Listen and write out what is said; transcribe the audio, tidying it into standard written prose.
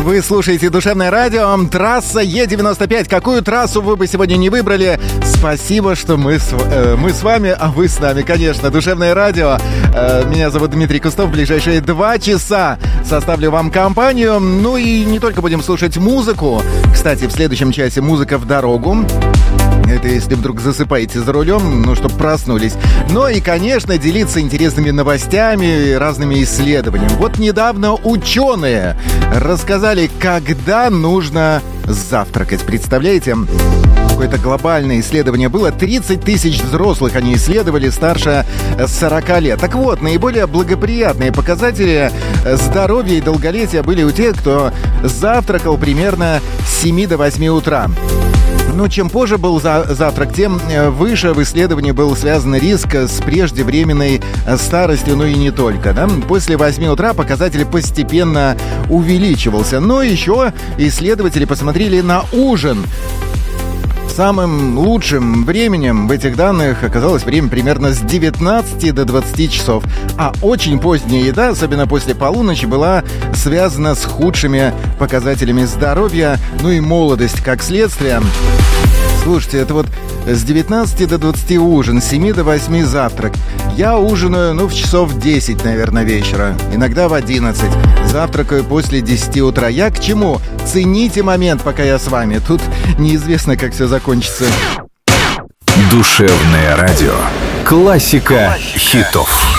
Вы слушаете «Душевное радио», трасса Е95. Какую трассу вы бы сегодня не выбрали? Спасибо, что мы с вами, а вы с нами, конечно. «Душевное радио». Меня зовут Дмитрий Кустов. В ближайшие 2 часа составлю вам компанию. Ну и не только будем слушать музыку. Кстати, в следующем часе музыка в дорогу. Это если вдруг засыпаете за рулем, ну, чтобы проснулись. Но и, конечно, делиться интересными новостями, разными исследованиями. Вот недавно ученые рассказали, когда нужно завтракать. Представляете? Какое-то глобальное исследование было. 30 тысяч взрослых они исследовали старше 40 лет. Так вот, наиболее благоприятные показатели здоровья и долголетия были у тех, кто завтракал примерно с 7 до 8 утра. Но чем позже был завтрак, тем выше в исследовании был связан риск с преждевременной старостью, ну и не только. Да? После 8 утра показатель постепенно увеличивался. Но еще исследователи посмотрели на ужин. Самым лучшим временем в этих данных оказалось время примерно с 19 до 20 часов. А очень поздняя еда, особенно после полуночи, была связана с худшими показателями здоровья, ну и молодость как следствие. Слушайте, это вот с 19 до 20 ужин, с 7 до 8 завтрак. Я ужинаю, в часов 10, наверное, вечера. Иногда в 11. Завтракаю после 10 утра. Я к чему? Цените момент, пока я с вами. Тут неизвестно, как все закончится. Душевное радио. Классика хитов.